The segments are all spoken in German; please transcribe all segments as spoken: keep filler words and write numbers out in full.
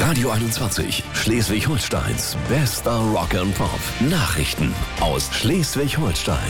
Radio einundzwanzig, Schleswig-Holsteins bester Rock and Pop. Nachrichten aus Schleswig-Holstein.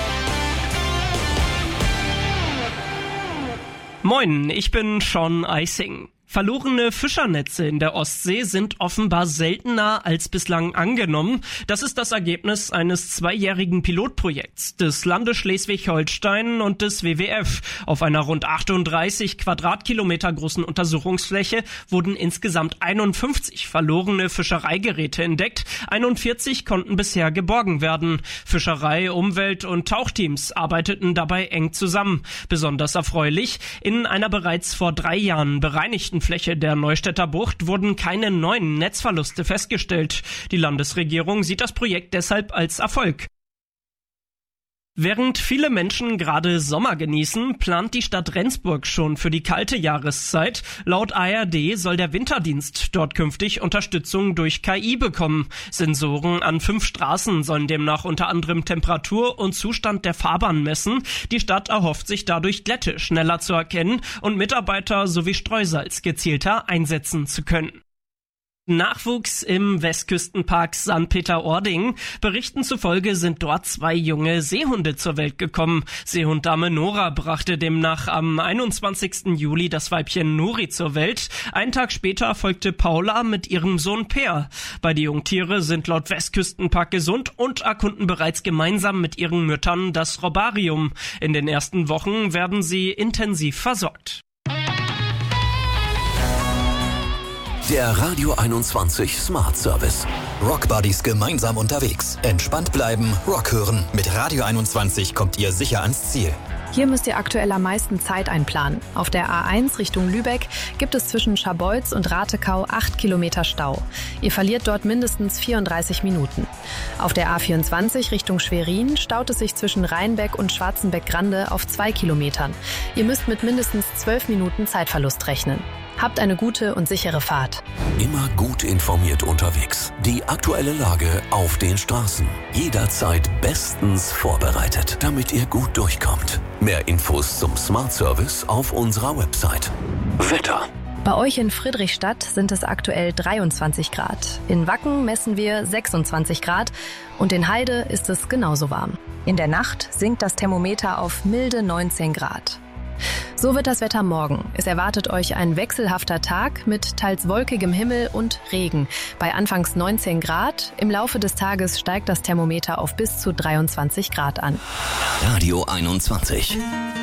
Moin, ich bin Sean Eising. Verlorene Fischernetze in der Ostsee sind offenbar seltener als bislang angenommen. Das ist das Ergebnis eines zweijährigen Pilotprojekts des Landes Schleswig-Holstein und des W W F. Auf einer rund achtunddreißig Quadratkilometer großen Untersuchungsfläche wurden insgesamt einundfünfzig verlorene Fischereigeräte entdeckt. einundvierzig konnten bisher geborgen werden. Fischerei, Umwelt und Tauchteams arbeiteten dabei eng zusammen. Besonders erfreulich, in einer bereits vor drei Jahren bereinigten Fläche der Neustädter Bucht wurden keine neuen Netzverluste festgestellt. Die Landesregierung sieht das Projekt deshalb als Erfolg. Während viele Menschen gerade Sommer genießen, plant die Stadt Rendsburg schon für die kalte Jahreszeit. Laut A R D soll der Winterdienst dort künftig Unterstützung durch K I bekommen. Sensoren an fünf Straßen sollen demnach unter anderem Temperatur und Zustand der Fahrbahn messen. Die Stadt erhofft sich dadurch, Glätte schneller zu erkennen und Mitarbeiter sowie Streusalz gezielter einsetzen zu können. Nachwuchs im Westküstenpark Sankt Peter-Ording. Berichten zufolge sind dort zwei junge Seehunde zur Welt gekommen. Seehunddame Nora brachte demnach am einundzwanzigsten Juli das Weibchen Nuri zur Welt. Einen Tag später folgte Paula mit ihrem Sohn Per. Beide Jungtiere sind laut Westküstenpark gesund und erkunden bereits gemeinsam mit ihren Müttern das Robarium. In den ersten Wochen werden sie intensiv versorgt. Der Radio einundzwanzig Smart Service. Rock Buddies gemeinsam unterwegs. Entspannt bleiben, Rock hören. Mit Radio einundzwanzig kommt ihr sicher ans Ziel. Hier müsst ihr aktuell am meisten Zeit einplanen. Auf der A eins Richtung Lübeck gibt es zwischen Scharbeutz und Ratekau acht Kilometer Stau. Ihr verliert dort mindestens vierunddreißig Minuten. Auf der A vierundzwanzig Richtung Schwerin staut es sich zwischen Rheinbeck und Schwarzenbeck-Grande auf zwei Kilometern. Ihr müsst mit mindestens zwölf Minuten Zeitverlust rechnen. Habt eine gute und sichere Fahrt. Immer gut informiert unterwegs. Die aktuelle Lage auf den Straßen. Jederzeit bestens vorbereitet, damit ihr gut durchkommt. Mehr Infos zum Smart Service auf unserer Website. Wetter. Bei euch in Friedrichstadt sind es aktuell dreiundzwanzig Grad. In Wacken messen wir sechsundzwanzig Grad und in Heide ist es genauso warm. In der Nacht sinkt das Thermometer auf milde neunzehn Grad. So wird das Wetter morgen. Es erwartet euch ein wechselhafter Tag mit teils wolkigem Himmel und Regen. Bei anfangs neunzehn Grad. Im Laufe des Tages steigt das Thermometer auf bis zu dreiundzwanzig Grad an. Radio einundzwanzig.